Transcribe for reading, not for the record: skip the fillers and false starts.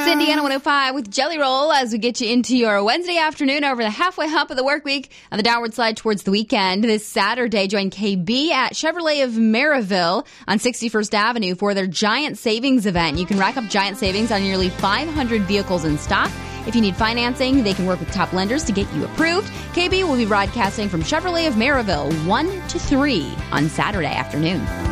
Indiana 105 with Jelly Roll as we get you into your Wednesday afternoon over the halfway hump of the work week on the downward slide towards the weekend. This Saturday, join KB at Chevrolet of Maryville on 61st Avenue for their Giant Savings event. You can rack up giant savings on nearly 500 vehicles in stock. If you need financing, they can work with top lenders to get you approved. KB will be broadcasting from Chevrolet of Maryville 1 to 3 on Saturday afternoon.